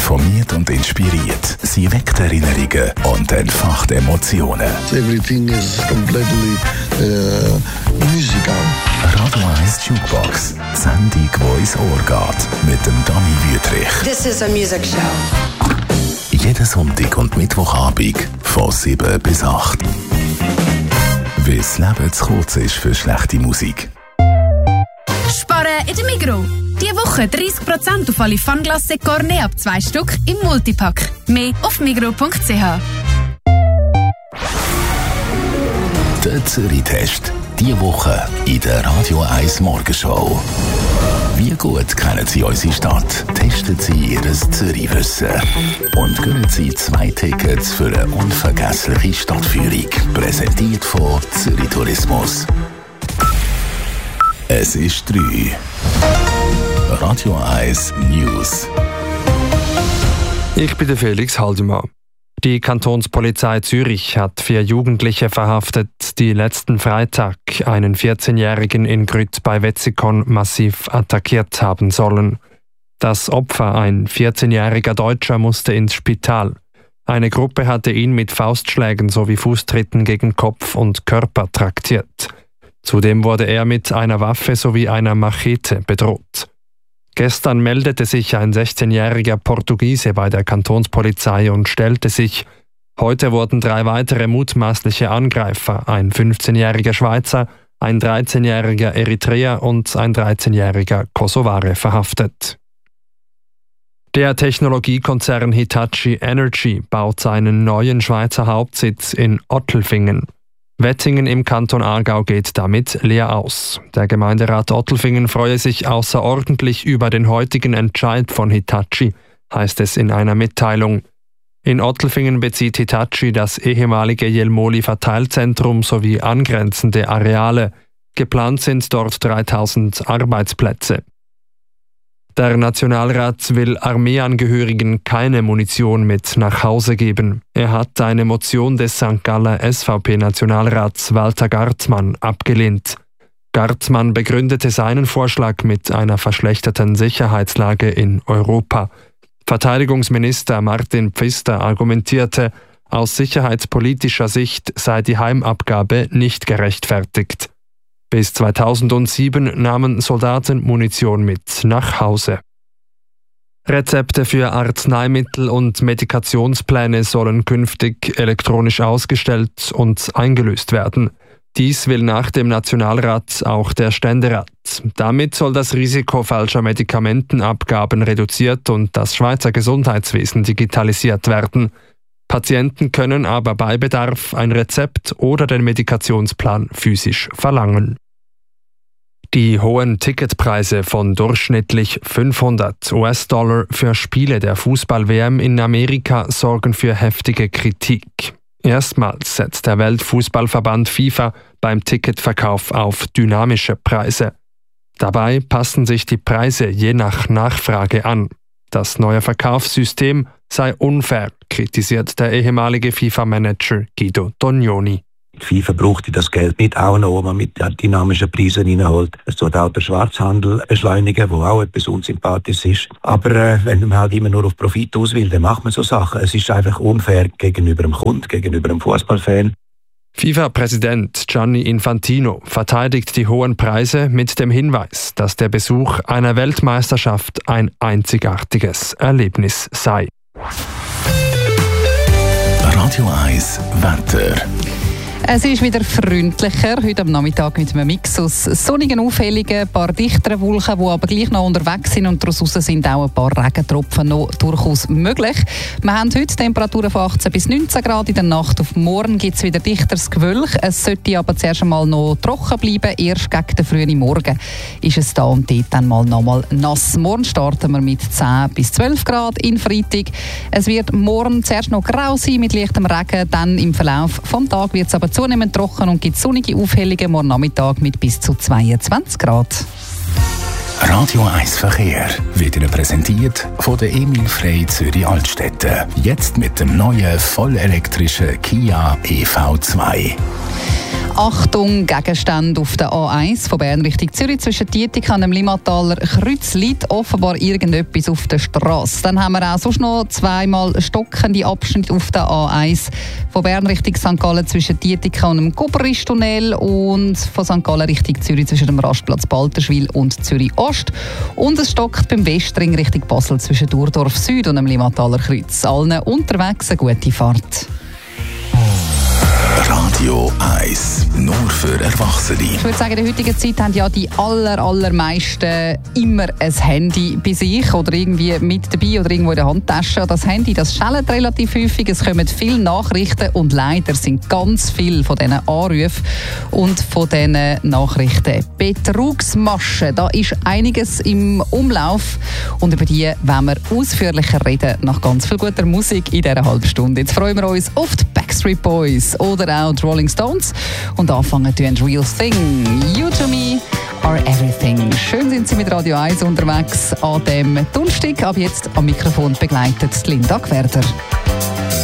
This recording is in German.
informiert und inspiriert. Sie weckt Erinnerungen und entfacht Emotionen. Everything is completely musical. Radio 1 Jukebox. Die Sendung, die ins Ohr geht. Mit dem Dani Wüthrich. This is a music show. Jeden Sonntag und Mittwochabend von 7 bis 8. Weil das Leben zu kurz ist für schlechte Musik. Sparen in der Migros. Diese Woche 30% auf alle Fanglasse Cornet ab 2 Stück im Multipack. Mehr auf migros.ch. Der Zürich-Test. Diese Woche in der Radio 1 Morgenshow. Wie gut kennen Sie unsere Stadt? Testen Sie Ihr Zürich-Wissen. Und gönnen Sie 2 Tickets für eine unvergessliche Stadtführung. Präsentiert von Zürich Tourismus. Es ist 3. Radio 1 News. Ich bin der Felix Haldimann. Die Kantonspolizei Zürich hat 4 Jugendliche verhaftet, die letzten Freitag einen 14-Jährigen in Grütt bei Wetzikon massiv attackiert haben sollen. Das Opfer, ein 14-jähriger Deutscher, musste ins Spital. Eine Gruppe hatte ihn mit Faustschlägen sowie Fußtritten gegen Kopf und Körper traktiert. Zudem wurde er mit einer Waffe sowie einer Machete bedroht. Gestern meldete sich ein 16-jähriger Portugiese bei der Kantonspolizei und stellte sich. Heute wurden 3 weitere mutmaßliche Angreifer, ein 15-jähriger Schweizer, ein 13-jähriger Eritreer und ein 13-jähriger Kosovare verhaftet. Der Technologiekonzern Hitachi Energy baut seinen neuen Schweizer Hauptsitz in Ottelfingen. Wettingen im Kanton Aargau geht damit leer aus. Der Gemeinderat Ottelfingen freue sich außerordentlich über den heutigen Entscheid von Hitachi, heißt es in einer Mitteilung. In Ottelfingen bezieht Hitachi das ehemalige Jelmoli-Verteilzentrum sowie angrenzende Areale. Geplant sind dort 3000 Arbeitsplätze. Der Nationalrat will Armeeangehörigen keine Munition mit nach Hause geben. Er hat eine Motion des St. Galler SVP-Nationalrats Walter Gartmann abgelehnt. Gartmann begründete seinen Vorschlag mit einer verschlechterten Sicherheitslage in Europa. Verteidigungsminister Martin Pfister argumentierte, aus sicherheitspolitischer Sicht sei die Heimabgabe nicht gerechtfertigt. Bis 2007 nahmen Soldaten Munition mit nach Hause. Rezepte für Arzneimittel und Medikationspläne sollen künftig elektronisch ausgestellt und eingelöst werden. Dies will nach dem Nationalrat auch der Ständerat. Damit soll das Risiko falscher Medikamentenabgaben reduziert und das Schweizer Gesundheitswesen digitalisiert werden. Patienten können aber bei Bedarf ein Rezept oder den Medikationsplan physisch verlangen. Die hohen Ticketpreise von durchschnittlich $500 für Spiele der Fußball-WM in Amerika sorgen für heftige Kritik. Erstmals setzt der Weltfußballverband FIFA beim Ticketverkauf auf dynamische Preise. Dabei passen sich die Preise je nach Nachfrage an. Das neue Verkaufssystem sei unfair, kritisiert der ehemalige FIFA-Manager Guido Tognoni. Die FIFA braucht das Geld nicht auch noch, wenn man mit dynamischen Preisen reinholt. Es tut auch der Schwarzhandel beschleunigen, wo auch etwas unsympathisch ist. Aber wenn man halt immer nur auf Profit aus will, dann macht man so Sachen. Es ist einfach unfair gegenüber dem Kunden, gegenüber dem Fußballfan. FIFA-Präsident Gianni Infantino verteidigt die hohen Preise mit dem Hinweis, dass der Besuch einer Weltmeisterschaft ein einzigartiges Erlebnis sei. Radio 1 Wetter. Es ist wieder freundlicher, heute am Nachmittag mit einem Mix aus sonnigen Aufhellungen, ein paar dichteren Wolken, die aber gleich noch unterwegs sind und daraus sind auch ein paar Regentropfen noch durchaus möglich. Wir haben heute Temperaturen von 18 bis 19 Grad, in der Nacht auf morgen gibt es wieder dichteres Gewölk. Es sollte aber zuerst einmal noch trocken bleiben, erst gegen den frühen Morgen ist es da und dort dann mal nochmal nass. Morgen starten wir mit 10 bis 12 Grad in Freitag. Es wird morgen zuerst noch grau sein mit leichtem Regen, dann im Verlauf des Tages wird es aber zunehmend trocken und gibt sonnige Aufhellungen morgen Nachmittag mit bis zu 22 Grad. Radio 1 Verkehr wird Ihnen präsentiert von der Emil Frey Zürich Altstädte. Jetzt mit dem neuen vollelektrischen Kia EV2. Achtung, Gegenstände auf der A1 von Bern Richtung Zürich zwischen Dietikon und dem Limmataler Kreuz liegt offenbar irgendetwas auf der Straße. Dann haben wir auch sonst noch zweimal stockende Abschnitte auf der A1 von Bern Richtung St. Gallen zwischen Dietikon und dem Goberistunnel und von St. Gallen Richtung Zürich zwischen dem Rastplatz Balterschwil und Zürich Ost. Und es stockt beim Westring Richtung Basel zwischen Durdorf Süd und dem Limmataler Kreuz. Allen unterwegs eine gute Fahrt. Radio 1, nur für Erwachsene. Ich würde sagen, in der heutigen Zeit haben ja die allermeisten immer ein Handy bei sich oder irgendwie mit dabei oder irgendwo in der Handtasche. Das Handy, das schellt relativ häufig, es kommen viele Nachrichten und leider sind ganz viele von diesen Anrufen und von diesen Nachrichten Betrugsmaschen. Da ist einiges im Umlauf und über die wollen wir ausführlicher reden nach ganz viel guter Musik in dieser halben Stunde. Jetzt freuen wir uns auf die Backstreet Boys oder auch die Rolling Stones und anfangen tun Real Thing. You to me are everything. Schön sind Sie mit Radio 1 unterwegs an dem Donnerstag. Ab jetzt am Mikrofon begleitet Linda Gwerder.